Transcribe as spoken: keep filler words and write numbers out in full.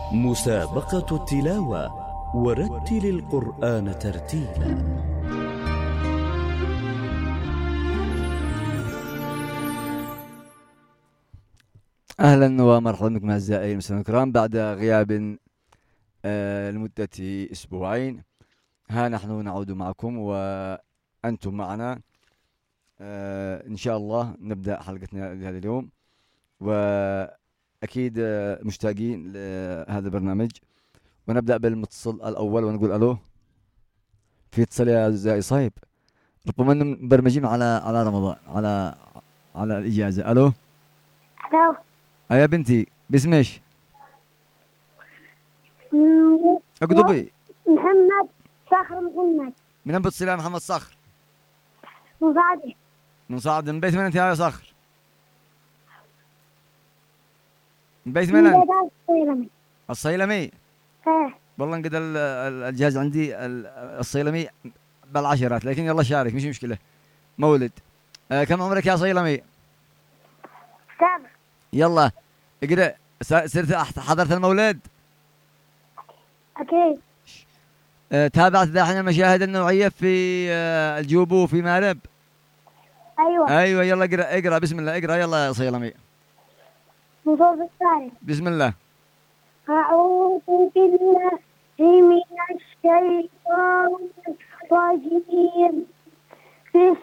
مسابقة التلاوة ورتل القرآن ترتيلا. أهلا ومرحبا بكم أعزائي المستمعين الكرام بعد غياب آه لمدة أسبوعين. ها نحن نعود معكم وأنتم معنا. آه إن شاء الله نبدأ حلقتنا لهذا اليوم، وأكيد آه مشتاقين لهذا البرنامج. ونبدأ بالمتصل الأول ونقول ألو. في اتصال يا أعزائي صايب، ربما أنهم مبرمجين على على رمضان، على على الإجازة. ألو ألو. يا بنتي باسمش؟ م- اكتبي. محمد صخر محمد من أين بتصل يا محمد صخر؟ مصعدة من صعد. من بيت من أنت يا صخر؟ من بيت من من أنت؟ بيت الصيلمي. الصيلمي. ايه والله انقد ال- ال- الجهاز عندي ال- الصيلمي بالعشرات، لكن يلا شارك مش مشكلة. مولد. آه كم عمرك يا صيلمي؟ سبع. يلا اقرأ. س- صرت أحت- حضرت المولد؟ أكيد. آه تابعت دحين المشاهد النوعية في آه الجوبو في مارب؟ أيوة. ايوه يلا اقرأ اقرأ بسم الله اقرأ يلا يا صيلمي. مصوب الثالث. بسم الله. أعوذ بالله من الشيطان الرجيم.